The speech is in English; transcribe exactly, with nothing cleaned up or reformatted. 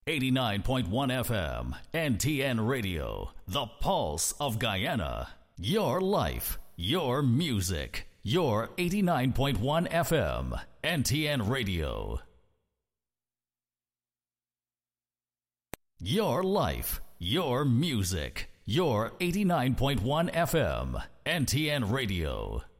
eighty-nine point one F M, N T N Radio, the pulse of Guyana. Your life, your music, your eighty-nine point one F M, N T N Radio. Your life, your music, your eighty-nine point one F M, N T N Radio.